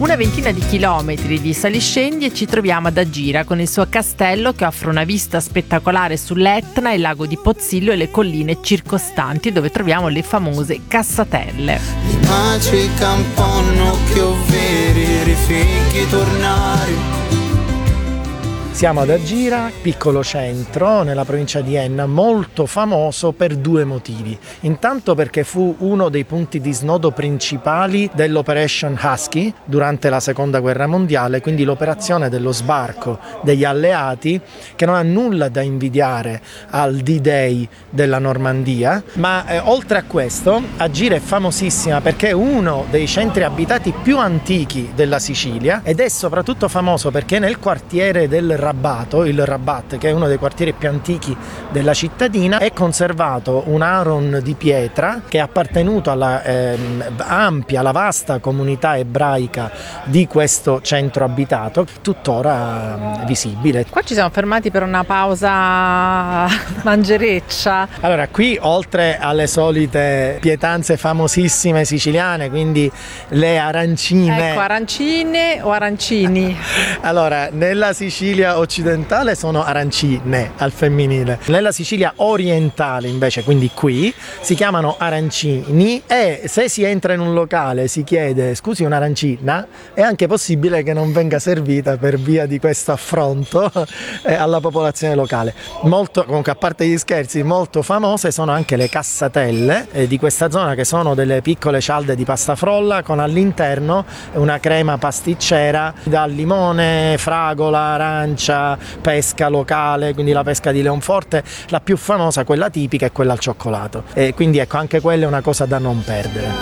Una ventina di chilometri di saliscendi e ci troviamo ad Agira con il suo castello che offre una vista spettacolare sull'Etna, il lago di Pozzillo e le colline circostanti, dove troviamo le famose Cassatelle. Magica un po' nocchio veri, rifighi tornare. Siamo ad Agira, piccolo centro nella provincia di Enna, molto famoso per due motivi. Intanto perché fu uno dei punti di snodo principali dell'Operation Husky durante la Seconda Guerra Mondiale, quindi l'operazione dello sbarco degli alleati, che non ha nulla da invidiare al D-Day della Normandia. Ma oltre a questo, Agira è famosissima perché è uno dei centri abitati più antichi della Sicilia ed è soprattutto famoso perché nel quartiere del Rabbato, il Rabat, che è uno dei quartieri più antichi della cittadina, è conservato un aron di pietra che è appartenuto alla alla vasta comunità ebraica di questo centro abitato, tuttora visibile. Qua ci siamo fermati per una pausa mangereccia. Allora, qui oltre alle solite pietanze famosissime siciliane, quindi le arancine. Ecco, arancine o arancini? Allora, nella Sicilia occidentale sono arancine al femminile. Nella Sicilia orientale invece, quindi qui, si chiamano arancini e se si entra in un locale e si chiede scusi un'arancina, è anche possibile che non venga servita per via di questo affronto alla popolazione locale. Molto, comunque, a parte gli scherzi, molto famose sono anche le cassatelle di questa zona, che sono delle piccole cialde di pasta frolla con all'interno una crema pasticcera da limone, fragola, arancia, pesca locale, quindi la pesca di Leonforte. La più famosa, quella tipica, è quella al cioccolato, e quindi ecco, anche quella è una cosa da non perdere.